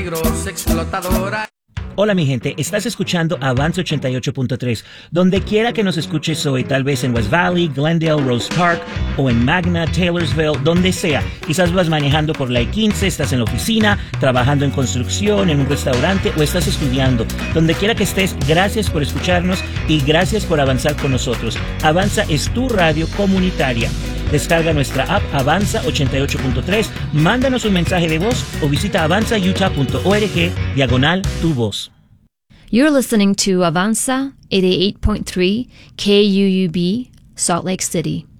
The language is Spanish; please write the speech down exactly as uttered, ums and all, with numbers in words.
Explotadora. Hola mi gente, estás escuchando Avanza ochenta y ocho punto tres. Donde quiera que nos escuches hoy, tal vez en West Valley, Glendale, Rose Park o en Magna, Taylorsville, donde sea. Quizás vas manejando por la I quince, estás en la oficina, trabajando en construcción, en un restaurante o estás estudiando. Donde quiera que estés, gracias por escucharnos y gracias por avanzar con nosotros. Avanza es tu radio comunitaria. Descarga nuestra app Avanza ochenta y ocho punto tres, mándanos un mensaje de voz o visita avanza utah punto org diagonal tu voz. You're listening to Avanza eighty-eight point three K U U B, Salt Lake City.